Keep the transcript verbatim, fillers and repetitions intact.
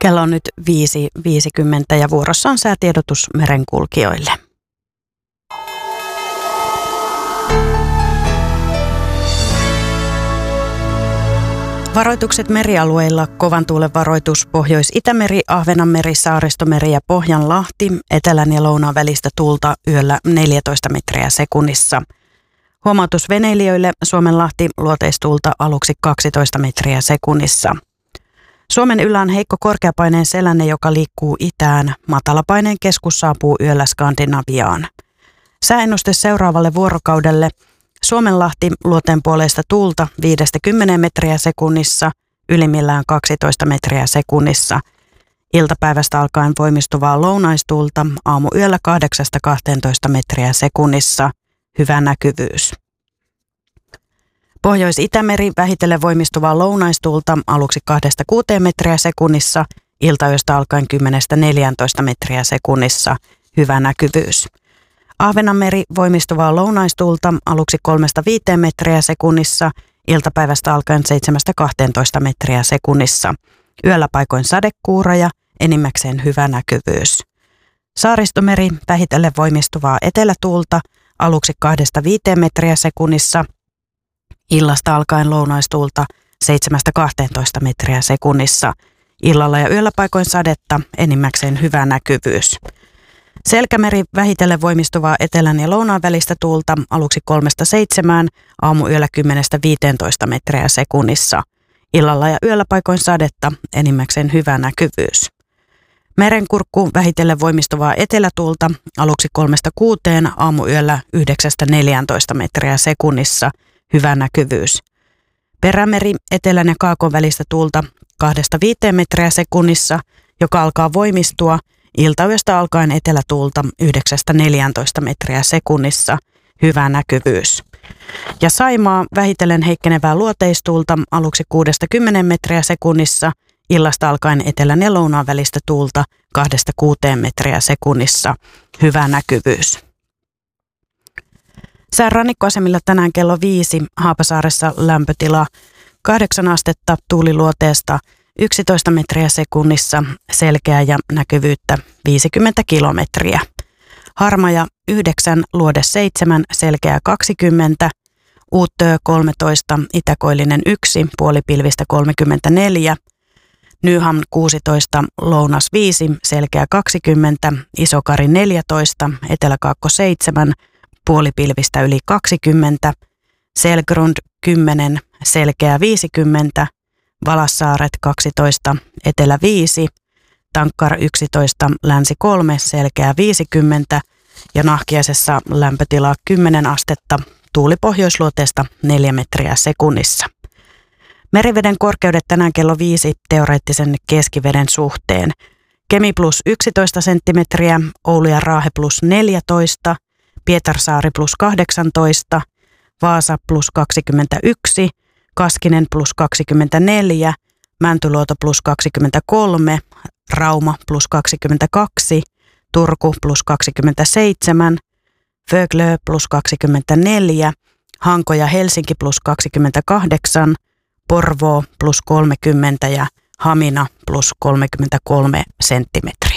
Kello on nyt viisi viisikymmentä ja vuorossa on säätiedotus merenkulkijoille. Varoitukset merialueilla: kovan tuulen varoitus Pohjois-Itämeri, Ahvenanmeri, Saaristomeri ja Pohjanlahti, etelän ja lounaan välistä tuulta yöllä neljätoista metriä sekunnissa. Huomautus veneilijöille: Suomenlahti, luoteistuulta aluksi kaksitoista metriä sekunnissa. Suomen yllä on heikko korkeapaineen selänne, joka liikkuu itään. Matalapaineen keskus saapuu yöllä Skandinaviaan. Sääennuste seuraavalle vuorokaudelle: Suomenlahti, luoteenpuoleista tuulta viidestä kymmeneen metriä sekunnissa, ylimmillään kaksitoista metriä sekunnissa. Iltapäivästä alkaen voimistuvaa lounaistuulta, aamuyöllä kahdeksasta kahteentoista metriä sekunnissa, hyvä näkyvyys. Pohjois-Itämeri, vähitellen voimistuvaa lounaistuulta, aluksi kahdesta kuuteen metriä sekunnissa, iltayöstä alkaen kymmenestä neljääntoista metriä sekunnissa, hyvä näkyvyys. Ahvenanmeri, voimistuvaa lounaistuulta, aluksi kolmesta viiteen metriä sekunnissa, iltapäivästä alkaen seitsemästä kahteentoista metriä sekunnissa. Yöllä paikoin sadekuuroja, enimmäkseen hyvä näkyvyys. Saaristomeri, vähitellen voimistuvaa etelätuulta, aluksi kahdesta viiteen metriä sekunnissa, illasta alkaen lounaistuulta seitsemästä kahteentoista metriä sekunnissa. Illalla ja yöllä paikoin sadetta, enimmäkseen hyvä näkyvyys. Selkämeri, vähitellen voimistuvaa etelän ja lounaan välistä tuulta, aluksi kolmesta seitsemään, aamuyöllä kymmenestä viiteentoista metriä sekunnissa. Illalla ja yöllä paikoin sadetta, enimmäkseen hyvä näkyvyys. Merenkurkku, vähitellen voimistuvaa etelätuulta, aluksi kolmesta kuuteen, aamuyöllä yhdeksästä neljääntoista metriä sekunnissa, hyvä näkyvyys. Perämeri, etelän ja kaakon välistä tuulta kahdesta viiteen metriä sekunnissa, joka alkaa voimistua, iltayöstä alkaen etelätuulta yhdeksästä neljääntoista metriä sekunnissa, hyvä näkyvyys. Ja Saimaa, vähitellen heikkenevää luoteistuulta, aluksi kuudesta kymmeneen metriä sekunnissa, illasta alkaen etelän ja lounaan välistä tuulta kahdesta kuuteen metriä sekunnissa, hyvä näkyvyys. Sään rannikkoasemilla tänään kello viisi, Haapasaaressa lämpötila kahdeksan astetta, tuuliluoteesta yksitoista metriä sekunnissa, selkeää ja näkyvyyttä viisikymmentä kilometriä. Harmaja yhdeksän, luode seitsemän, selkeää kaksikymmentä, Uuttöö kolmetoista, itäkoillinen yksi, puolipilvistä kolmekymmentäneljä, Nyham kuusitoista, lounas viisi, selkeää kaksikymmentä, Isokari neljätoista, eteläkaakko seitsemän, puolipilvistä yli kaksikymmentä, Selgrund kymmenen, selkeää viisikymmentä, Valassaaret kaksitoista, etelä viisi, Tankkar yksitoista, länsi kolme, selkeää viisikymmentä ja Nahkiaisessa lämpötila kymmenen astetta, tuuli pohjoisluoteesta neljä metriä sekunnissa. Meriveden korkeudet tänään kello viisi teoreettisen keskiveden suhteen. Kemi plus yksitoista senttimetriä, Oulu ja Raahe plus neljätoista, Pietarsaari plus kahdeksantoista, Vaasa plus kaksikymmentäyksi, Kaskinen plus kaksikymmentäneljä, Mäntyluoto plus kaksikymmentäkolme, Rauma plus kaksikymmentäkaksi, Turku plus kaksikymmentäseitsemän, Föglö plus kaksikymmentäneljä, Hanko ja Helsinki plus kaksikymmentäkahdeksan, Porvoo plus kolmekymmentä ja Hamina plus kolmekymmentäkolme senttimetriä.